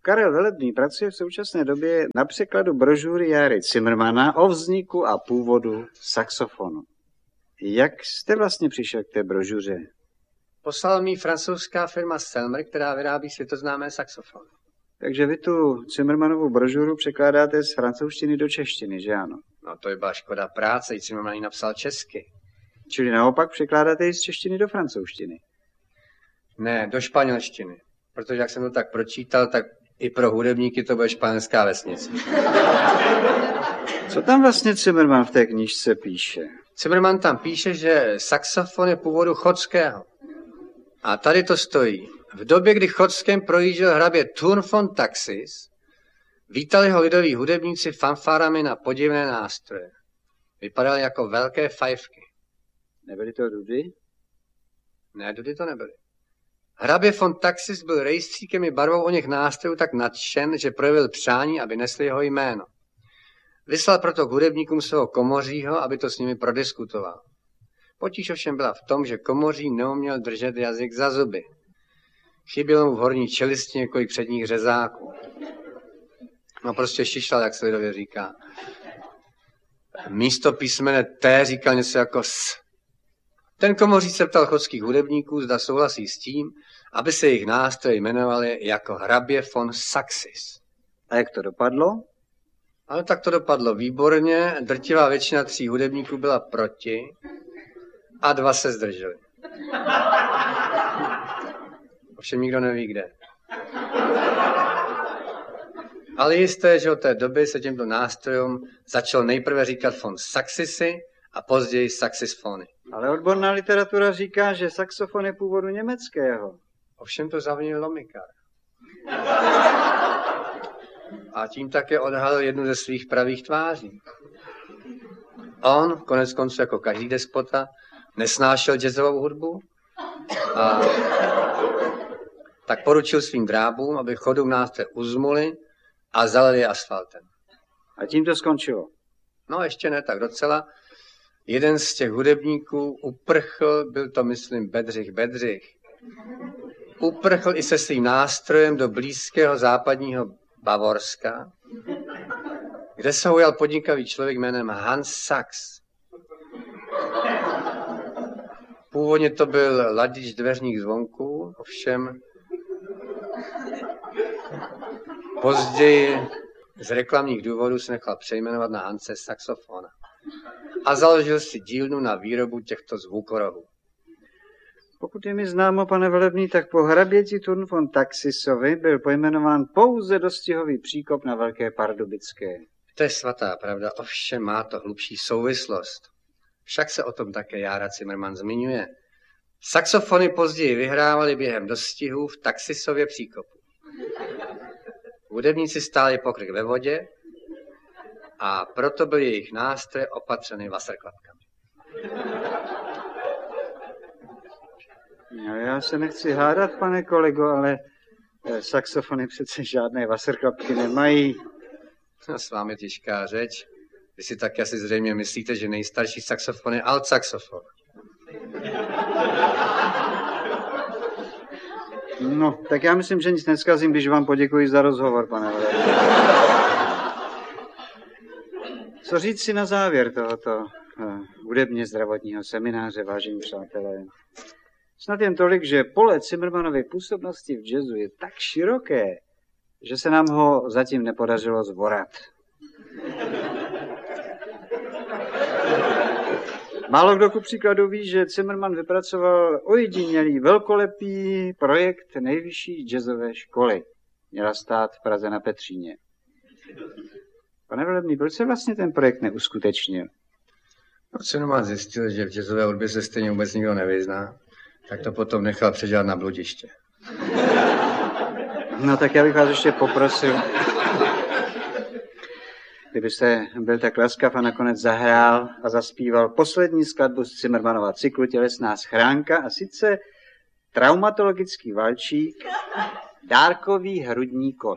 Karel Velebný pracuje v současné době na překladu brožury Járy Cimrmana o vzniku a původu saxofonu. Jak jste vlastně přišel k té brožuře? Poslala mi francouzská firma Selmer, která vyrábí světoznámé saxofony. Takže vy tu Cimrmanovu brožuru překládáte z francouzštiny do češtiny, že ano? No to je byla škoda práce, i Cimrman ji napsal česky. Čili naopak překládáte ji z češtiny do francouzštiny? Ne, do španělštiny. Protože jak jsem to tak pročítal, tak i pro hudebníky to bude španělská vesnice. Co tam vlastně Cimrman v té knížce píše? Cimrman tam píše, že saxofon je původu chotského. A tady to stojí. V době, kdy Chodskem projížděl hrabě Thurn von Taxis, vítali ho lidoví hudebníci fanfárami na podivné nástroje. Vypadaly jako velké fajfky. Nebyly to dudy? Ne, dudy to nebyly. Hrabě von Taxis byl rejstříkem i barvou o něch nástrojů tak nadšen, že projevil přání, aby nesli jeho jméno. Vyslal proto k hudebníkům svého komořího, aby to s nimi prodiskutoval. Potíž ovšem byla v tom, že komoří neuměl držet jazyk za zuby. Chybělo mu v horní čelisti několik předních řezáků. No prostě šišlal, jak se lidově říká. Místo písmene T říkal něco jako S. Ten komoří se ptal chodských hudebníků, zda souhlasí s tím, aby se jejich nástroje jmenovaly jako hrabě von Saxis. A jak to dopadlo? Ale tak to dopadlo výborně, drtivá většina 3 hudebníků byla proti a 2 se zdrželi. Ovšem nikdo neví kde. Ale jisté, že od té doby se těmto nástrojům začal nejprve říkat von Saxisy a později saxifony. Ale odborná literatura říká, že saxofon je původu německého. Ovšem to zavinil Lomikar. A tím také odhalil jednu ze svých pravých tváří. On, konec konců jako každý despota, nesnášel jazzovou hudbu a tak poručil svým drábům, aby chodům nástroje uzmuli a zalili je asfaltem. A tím to skončilo? No ještě ne tak docela. Jeden z těch hudebníků uprchl, byl to myslím Bedřich, uprchl i se svým nástrojem do blízkého západního Bavorska, kde se ujal podnikavý člověk jménem Hans Sachs. Původně to byl ladič dveřních zvonků, ovšem později z reklamních důvodů se nechal přejmenovat na Hanse Saxofona a založil si dílnu na výrobu těchto zvukorovů. Pokud je mi známo, pane Velebný, tak po hraběti Thurn von Taxisovi byl pojmenován pouze dostihový příkop na Velké Pardubické. To je svatá pravda, ovšem má to hlubší souvislost. Však se o tom také Jára Cimrman zmiňuje. Saxofony později vyhrávali během dostihů v Taxisově příkopu. Hudebníci stáli pokryk ve vodě a proto byly jejich nástroje opatřeny vaserklapkami. No, já se nechci hádat, pane kolego, ale saxofony přece žádné vaserklapky nemají. No, s vámi těžká řeč. Vy si taky asi zřejmě myslíte, že nejstarší saxofon je altsaxofon. No, tak já myslím, že nic neskazím, když vám poděkuji za rozhovor, pane Velebný. Co říct si na závěr tohoto hudebně zdravotního semináře, vážení přátelé? Snad jen tolik, že pole Cimrmanovy působnosti v jazzu je tak široké, že se nám ho zatím nepodařilo zborat. Málo kdo ku příkladu ví, že Cimrman vypracoval ojedinělý velkolepý projekt nejvyšší jazzové školy. Měla stát v Praze na Petříně. Pane Velebný, proč se vlastně ten projekt neuskutečnil? Cimrman zjistil, že v jazzové hudbě se stejně vůbec nikdo nevyzná, tak to potom nechal předělat na bludiště. No tak já bych vás ještě poprosil, kdybyste byl tak laskav a nakonec zahrál a zaspíval poslední skladbu z Cimrmanova cyklu Tělesná schránka, a sice traumatologický valčík Dárkový hrudní koš.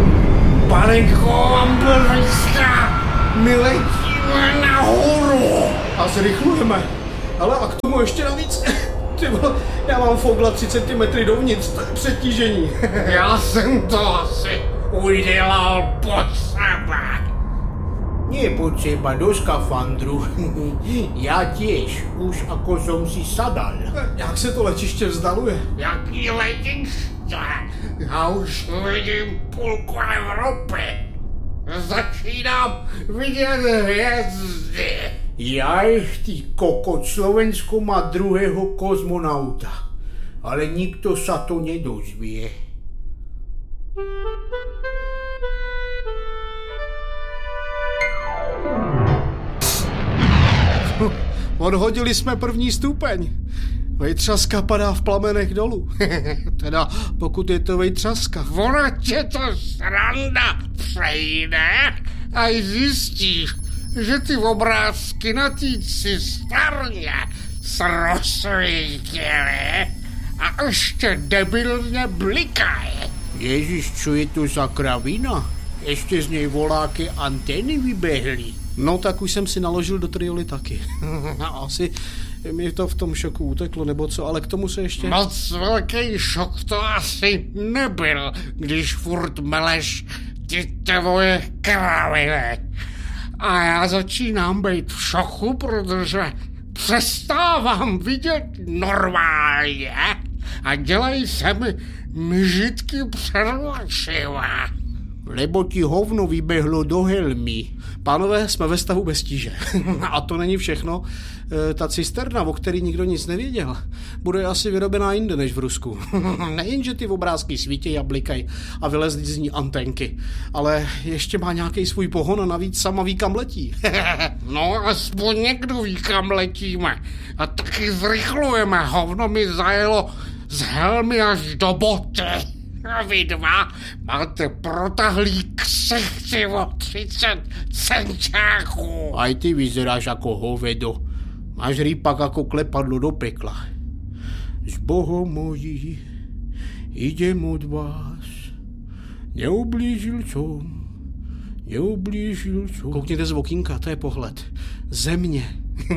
Panenko, ambulance, my letíme nahoru. A zrychlujeme. Ale a k tomu ještě navíc, ty vole, já mám fogla 3 cm dovnitř, to je přetížení. Já jsem to asi udělal potřeba. Nie potřeba do skafandru. Já těž, už ako som si sadal. Jak se to letiště vzdaluje? Jaký letiště? Já už vidím půlku Evropy. Začínám vidět hvězdy. Jaj, ty kokot, Slovensko má druhého kozmonauta. Ale nikto sa to nedozvie. Odhodili jsme první stupeň. Vejtřaska padá v plamenech dolů. Teda pokud je to vejtřaska. Ona tě to sranda přejde a zjistíš, že ty obrázky na té cistárně se rozsvítily a ještě debilně blikají. Ježiš, čo je to za kravina? Ještě z něj voláky antény vybehly. No tak už jsem si naložil do trioly taky. Asi mi to v tom šoku uteklo, nebo co, ale k tomu se ještě... Moc velký šok to asi nebyl, když furt meleš ty tvoje kraviny. A já začínám být v šoku, protože přestávám vidět normálně a dělají se mi mžitky před očima. Lebo ti hovno vybehlo do helmy. Pánové, jsme ve stavu bez tíže. A to není všechno. Ta cisterna, o který nikdo nic nevěděl, bude asi vyrobená jinde než v Rusku. Nejenže ty obrázky svítějí a blikají a vylezly z ní antenky, ale ještě má nějaký svůj pohon a navíc sama ví, kam letí. No, aspoň někdo ví, kam letíme. A taky zrychlujeme. Hovno mi zajelo z helmy až do boty. A vy dva máte protahlý ksichty o 30 centáků. Aj ty vyzeráš ako hovedo. Máš rýpak ako klepadlo do pekla. S Bohom mojí idem od vás. Neublížil som. Koukněte z okýnka, to je pohled. Země.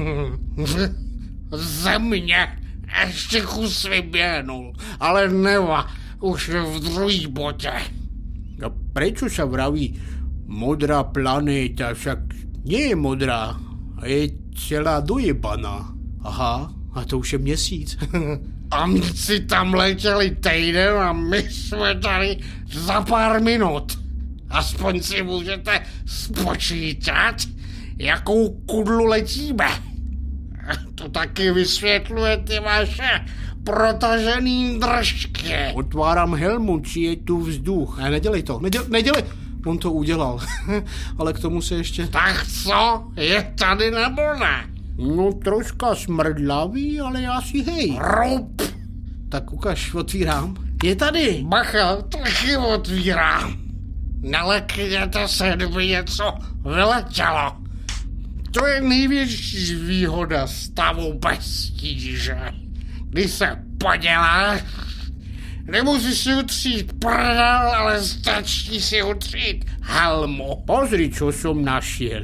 Země. Ještě kus vyběhnul. Ale neva. Už v druhý botě. A prečo sa vraví modrá planéta? Však nie je modrá. A je celá dojebaná. Aha, a to už je měsíc. Amci tam letěli týden a my jsme tady za pár minut. Aspoň si můžete spočítat, jakou kudlu letíme. To taky vysvětluje ty vaše protažený držky. Otváram helmu, či je tu vzduch. Ne, nedělej to, nedělej. On to udělal, ale k tomu se ještě... Tak co, je tady nebo ne? No troška smrdlavý, ale asi hej. Rup. Tak ukaž, otvírám. Je tady. Bacha, taky otvírám. Nelekněte se, kdyby něco vyletělo. To je největší výhoda stavu bez tíže. Když se poděláš, nemusíš si utřít prdel, ale stačí si utřít helmu. Pozri, čo som našiel.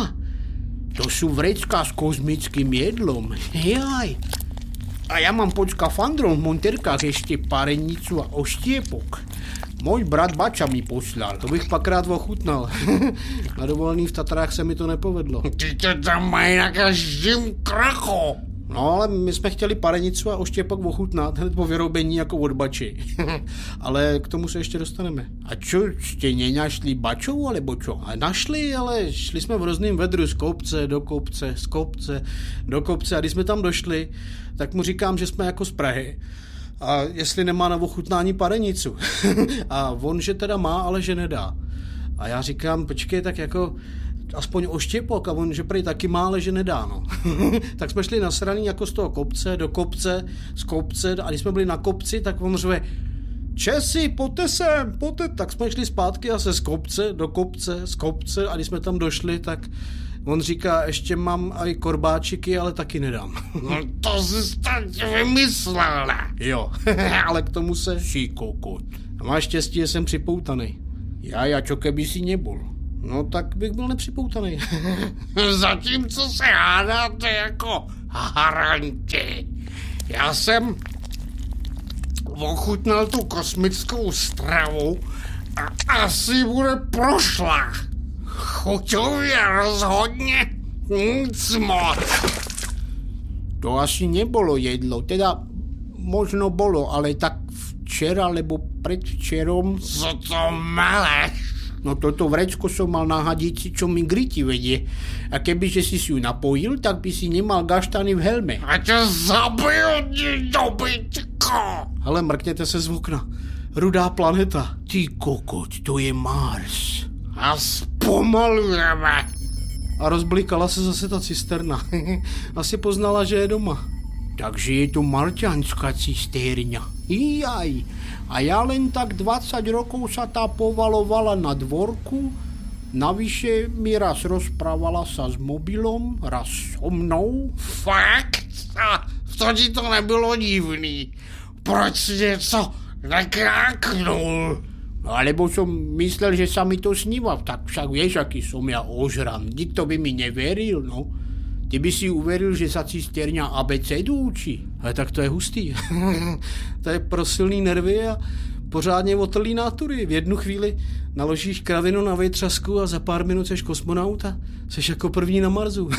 To sú vrecká s kozmickým jedlom. Jaj. A ja mám pod skafandrom v monterkách ešte parenicu a oštiepok. Môj brat Bača mi poslal. To bych pak rád ochutnal. Na dovolený v Tatrách se mi to nepovedlo. Ty to tam mají na každém kroku. No, ale my jsme chtěli parenicu a oštěpok ochutnat hned po vyrobení jako od Bači. Ale k tomu se ještě dostaneme. A čo, ste nenašli Bačovu, alebo čo? A našli, ale šli jsme v hrozným vedru z kopce do kopce, z kopce do kopce a když jsme tam došli, tak mu říkám, že jsme jako z Prahy. A jestli nemá na ochutnání parenicu. A on, že teda má, ale že nedá. A já říkám, počkej, tak jako aspoň oštěpok, a on, že prej taky má, ale že nedá, no. Tak jsme šli nasraný jako z toho kopce do kopce, z kopce, a když jsme byli na kopci, tak on řve, Česi, pojďte sem, pojďte. Tak jsme šli zpátky a se z kopce do kopce, z kopce, a když jsme tam došli, tak on říká, ještě mám aj korbáčiky, ale taky nedám. No to jsi teď vymyslel, ne? Jo, ale k tomu se... Si kokot. A máš štěstí, že jsem připoutaný. Ja čo keby si nebol? No tak bych byl nepřipoutaný. Zatímco se hádáte jako haranti. Já jsem ochutnal tu kosmickou stravu a asi bude prošla. Chuťově rozhodně nic moc. To asi nebolo jedlo, teda možno bolo, ale tak včera, lebo predvčerom... Co to meleš? No toto vrecko som mal na hadici, čo mi griti vedie. A kebyže si ju napojil, tak by si nemal gaštany v helme. A tě zabiju, dobytko! Hele, mrkněte se z okna. Rudá planeta. Ty kokot, to je Mars. A zpomalujeme. A rozblikala se zase ta cisterna. Asi poznala, že je doma. Takže je to marťanská cisterňa. Jaj. A ja len tak 20 rokov sa tá povalovala na dvorku. Navyše mi raz rozprávala sa s mobilom, raz so mnou. Fakt? A to ti to nebylo divný? Proč si něco nekráknul? Alebo som myslel, že sa mi to sníva. Tak však vieš, aký som ja ožran. Nikto by mi neveril, no. Ty by si uveril, že sa cisterňa abecedu učí. Ale tak to je hustý. To je pro silný nervy a pořádně otrlý nátury. V jednu chvíli naložíš kravinu na vejtřasku a za pár minut seš kosmonaut a seš jako první na Marsu.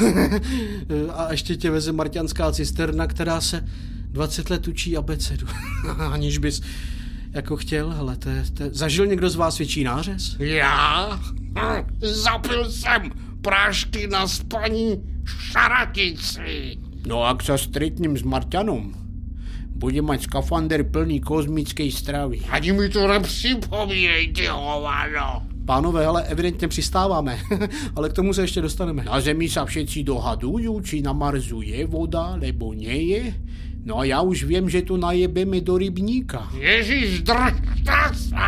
A ještě tě veze marťanská cisterna, která se 20 let učí abecedu. Aniž bys jako chtěl. Hele, zažil někdo z vás větší nářez? Já? Zapil jsem prášky na spaní šaratici. No ak sa stretnem s Marťanom, bude mať skafander plný kozmickej stravy. Ani mi to nepřipomínej, ty hovado. Pánové, ale evidentně přistáváme. Ale k tomu se ještě dostaneme. Na Zemi sa všetci dohadujú, či na Marsu je voda, lebo nie je. No a ja už viem, že to najebeme do rybníka. Ježiš, držte sa!